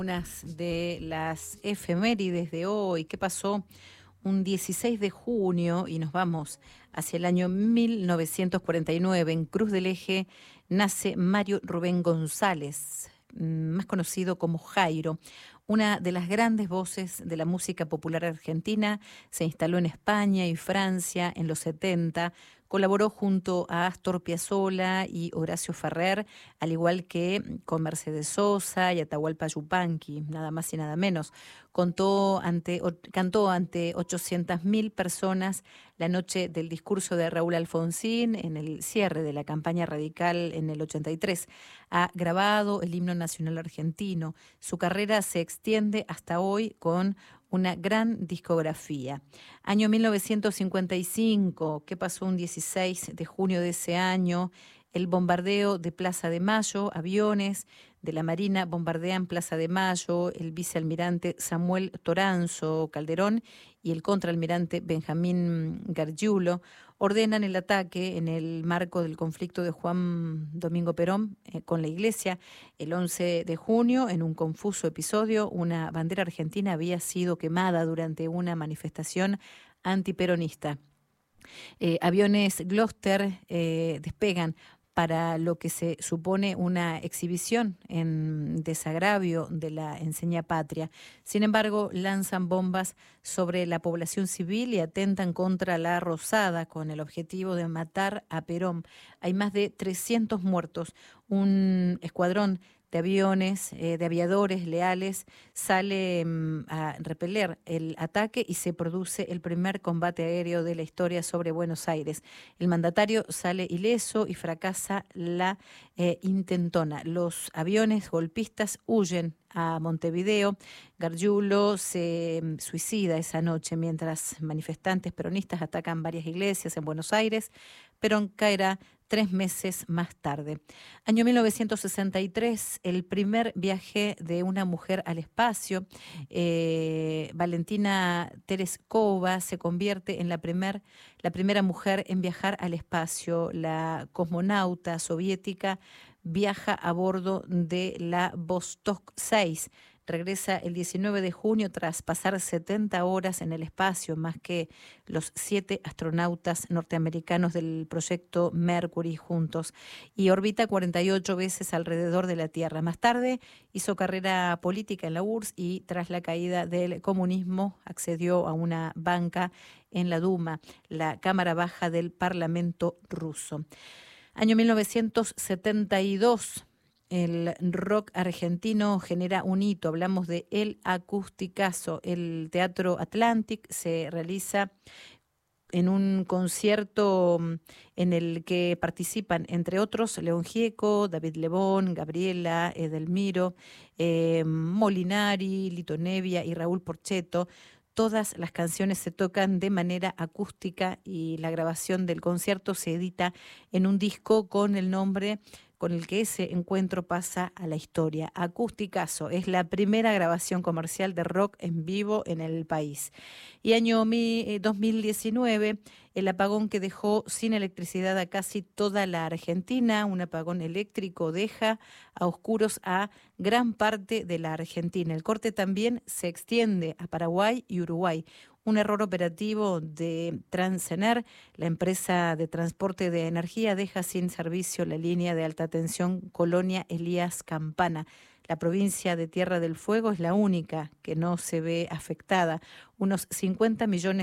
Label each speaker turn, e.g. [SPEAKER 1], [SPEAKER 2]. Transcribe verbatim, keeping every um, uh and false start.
[SPEAKER 1] Unas de las efemérides de hoy. ¿Qué pasó un dieciséis de junio? Y nos vamos hacia el año mil novecientos cuarenta y nueve. En Cruz del Eje nace Mario Rubén González, más conocido como Jairo, una de las grandes voces de la música popular argentina. Se instaló en España y Francia en los setenta, colaboró junto a Astor Piazzolla y Horacio Ferrer, al igual que con Mercedes Sosa y Atahualpa Yupanqui, nada más y nada menos. Contó ante, cantó ante ochocientas mil personas la noche del discurso de Raúl Alfonsín en el cierre de la campaña radical en el ochenta y tres. Ha grabado el himno nacional argentino. Su carrera se extiende hasta hoy con una gran discografía. Año mil novecientos cincuenta y cinco, ¿qué pasó un dieciséis de junio de ese año? El bombardeo de Plaza de Mayo, aviones de la Marina bombardean Plaza de Mayo. El vicealmirante Samuel Toranzo Calderón y el contraalmirante Benjamín Gargiulo ordenan el ataque en el marco del conflicto de Juan Domingo Perón eh, con la Iglesia. El once de junio, en un confuso episodio, una bandera argentina había sido quemada durante una manifestación antiperonista. Eh, aviones Gloster eh, despegan para lo que se supone una exhibición en desagravio de la enseña patria. Sin embargo, lanzan bombas sobre la población civil y atentan contra la Rosada con el objetivo de matar a Perón. Hay más de trescientos muertos. Un escuadrón de aviones, eh, de aviadores leales, sale um, a repeler el ataque y se produce el primer combate aéreo de la historia sobre Buenos Aires. El mandatario sale ileso y fracasa la eh, intentona. Los aviones golpistas huyen a Montevideo. Gargiulo se um, suicida esa noche mientras manifestantes peronistas atacan varias iglesias en Buenos Aires. Perón caerá tres meses más tarde. Año mil novecientos sesenta y tres, el primer viaje de una mujer al espacio. Eh, Valentina Tereskova se convierte en la, primer, la primera mujer en viajar al espacio. La cosmonauta soviética viaja a bordo de la Vostok seis. Regresa el diecinueve de junio tras pasar setenta horas en el espacio, más que los siete astronautas norteamericanos del proyecto Mercury juntos, y orbita cuarenta y ocho veces alrededor de la Tierra. Más tarde hizo carrera política en la U R S S y tras la caída del comunismo accedió a una banca en la Duma, la Cámara Baja del Parlamento ruso. Año mil novecientos setenta y dos. El rock argentino genera un hito. Hablamos de El Acusticazo. El Teatro Atlantic se realiza en un concierto en el que participan, entre otros, León Gieco, David Lebón, Gabriela, Edelmiro, eh, Molinari, Lito Nevia y Raúl Porchetto. Todas las canciones se tocan de manera acústica y la grabación del concierto se edita en un disco con el nombre con el que ese encuentro pasa a la historia. Acusticazo es la primera grabación comercial de rock en vivo en el país. Y año dos mil diecinueve, el apagón que dejó sin electricidad a casi toda la Argentina. Un apagón eléctrico deja a oscuros a gran parte de la Argentina. El corte también se extiende a Paraguay y Uruguay. Un error operativo de Transener, la empresa de transporte de energía, deja sin servicio la línea de alta tensión Colonia Elías Campana. La provincia de Tierra del Fuego es la única que no se ve afectada. Unos cincuenta millones